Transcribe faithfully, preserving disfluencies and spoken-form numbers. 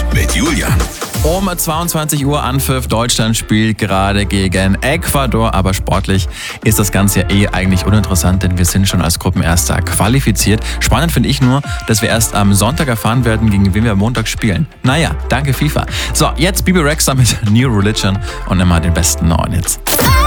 mit Julian. Um zweiundzwanzig Uhr Anpfiff, Deutschland spielt gerade gegen Ecuador, aber sportlich ist das Ganze ja eh eigentlich uninteressant, denn wir sind schon als Gruppenerster qualifiziert. Spannend finde ich nur, dass wir erst am Sonntag erfahren werden, gegen wen wir am Montag spielen. Naja, danke FIFA. So, jetzt Bebe Rexha mit New Religion und immer den besten neuen Hits.